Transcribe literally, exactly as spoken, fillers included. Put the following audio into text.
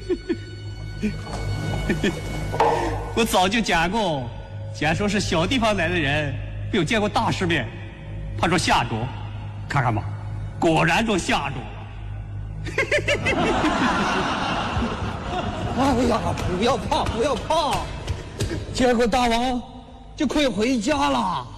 我早就讲过，既然说是小地方来的人，没有见过大世面，怕着吓着，看看吧，果然着吓着了。 哎呀，不要怕，不要怕，今儿个大王就可以回家了。